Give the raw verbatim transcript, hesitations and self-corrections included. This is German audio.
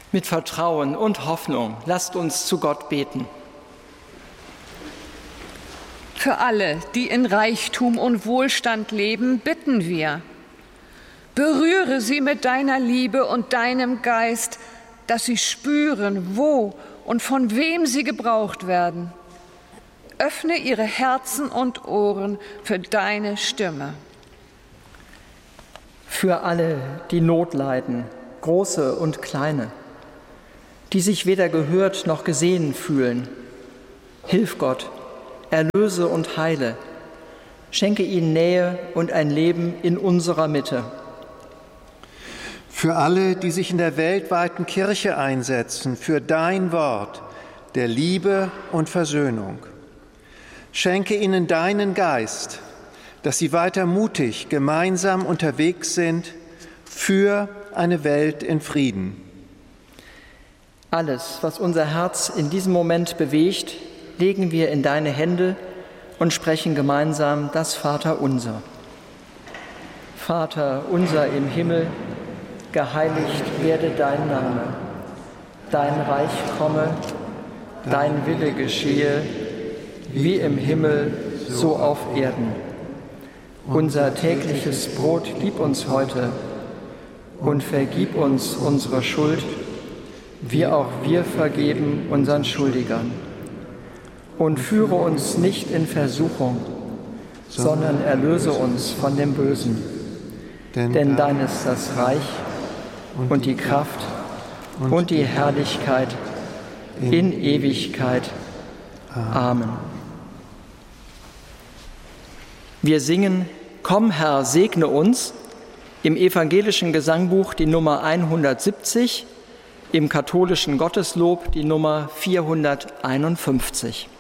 Mit Vertrauen und Hoffnung lasst uns zu Gott beten. Für alle, die in Reichtum und Wohlstand leben, bitten wir: Berühre sie mit deiner Liebe und deinem Geist, dass sie spüren, wo und von wem sie gebraucht werden. Öffne ihre Herzen und Ohren für deine Stimme. Für alle, die Not leiden, große und kleine, die sich weder gehört noch gesehen fühlen. Hilf Gott, erlöse und heile, schenke ihnen Nähe und ein Leben in unserer Mitte. Für alle, die sich in der weltweiten Kirche einsetzen, für dein Wort der Liebe und Versöhnung. Schenke ihnen deinen Geist, dass sie weiter mutig gemeinsam unterwegs sind für eine Welt in Frieden. Alles, was unser Herz in diesem Moment bewegt, legen wir in deine Hände und sprechen gemeinsam das Vaterunser. Vater unser im Himmel, geheiligt werde dein Name. Dein Reich komme, dein Wille geschehe, wie im Himmel, so auf Erden. Unser tägliches Brot gib uns heute und vergib uns unsere Schuld, wie auch wir vergeben unseren Schuldigern. Und führe uns nicht in Versuchung, sondern erlöse uns von dem Bösen. Denn dein ist das Reich und die Kraft und die Herrlichkeit in Ewigkeit. Amen. Wir singen Komm, Herr, segne uns im evangelischen Gesangbuch die Nummer hundertsiebzig, im katholischen Gotteslob die Nummer vierhunderteinundfünfzig.